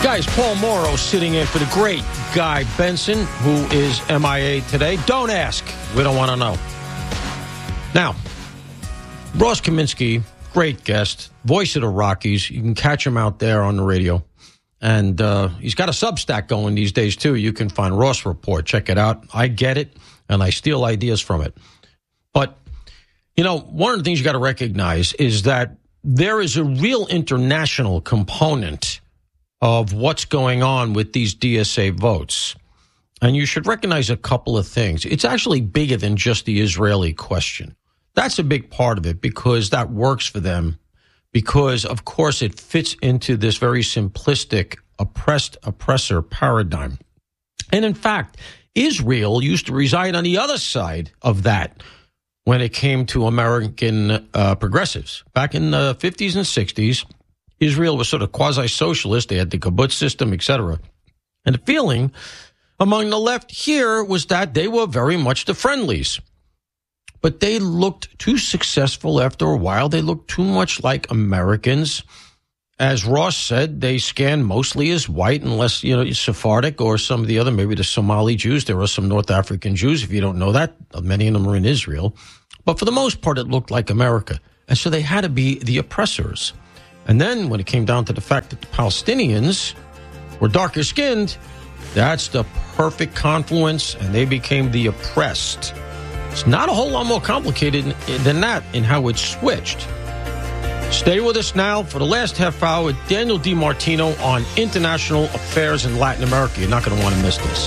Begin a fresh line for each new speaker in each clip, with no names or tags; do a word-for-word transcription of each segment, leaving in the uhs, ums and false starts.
Guys, Paul Morrow sitting in for the great Guy Benson, who is M I A today. Don't ask. We don't want to know. Now, Ross Kaminsky, great guest, voice of the Rockies. You can catch him out there on the radio. And uh, he's got a Substack going these days, too. You can find Ross Report. Check it out. I get it, and I steal ideas from it. But, you know, one of the things you got to recognize is that there is a real international component of what's going on with these D S A votes. And you should recognize a couple of things. It's actually bigger than just the Israeli question. That's a big part of it because that works for them. Because, of course, it fits into this very simplistic oppressed oppressor paradigm. And in fact, Israel used to reside on the other side of that when it came to American uh, progressives. Back in the fifties and sixties, Israel was sort of quasi-socialist. They had the kibbutz system, et cetera. And the feeling among the left here was that they were very much the friendlies. But they looked too successful after a while. They looked too much like Americans. As Ross said, they scan mostly as white unless, you know, Sephardic or some of the other, maybe the Somali Jews. There are some North African Jews, if you don't know that. Many of them are in Israel. But for the most part, it looked like America. And so they had to be the oppressors. And then when it came down to the fact that the Palestinians were darker skinned, that's the perfect confluence, and they became the oppressed. It's not a whole lot more complicated than that in how it switched. Stay with us now for the last half hour. Daniel DiMartino on international affairs in Latin America. You're not going to want to miss this.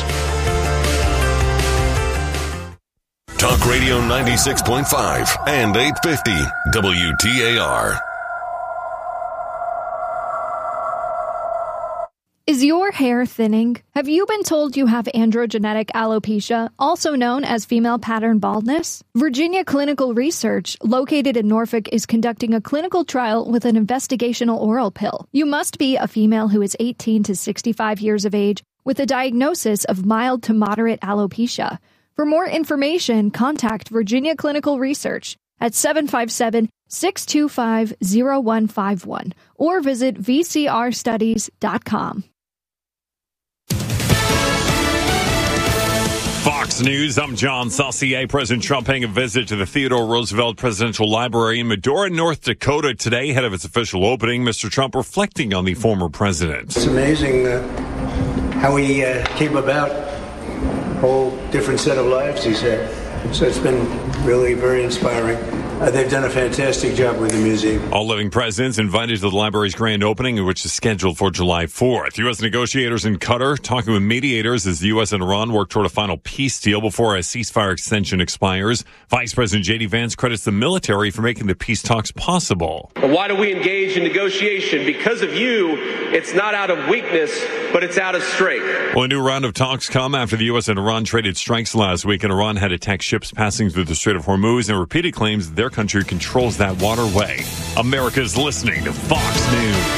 Talk Radio ninety-six point five and eight fifty W T A R.
Is your hair thinning? Have you been told you have androgenetic alopecia, also known as female pattern baldness? Virginia Clinical Research, located in Norfolk, is conducting a clinical trial with an investigational oral pill. You must be a female who is eighteen to sixty-five years of age with a diagnosis of mild to moderate alopecia. For more information, contact Virginia Clinical Research at seven five seven, six two five, zero one five one or visit v c r studies dot com.
Fox News, I'm John Saucier. President Trump paying a visit to the Theodore Roosevelt Presidential Library in Medora, North Dakota today, ahead of its official opening. Mister Trump reflecting on the former president.
It's amazing uh, how he uh, came about. A whole different set of lives, he said. So it's been really very inspiring. Uh, they've done a fantastic job with the museum.
All living presidents invited to the library's grand opening, which is scheduled for July fourth. U S negotiators in Qatar talking with mediators as the U S and Iran work toward a final peace deal before a ceasefire extension expires. Vice President J D Vance credits the military for making the peace talks possible.
But why do we engage in negotiation? Because of you, it's not out of weakness, but it's out of strength.
Well, a new round of talks come after the U S and Iran traded strikes last week, and Iran had attacked ships passing through the Strait of Hormuz and repeated claims that their country controls that waterway. America's listening to Fox News.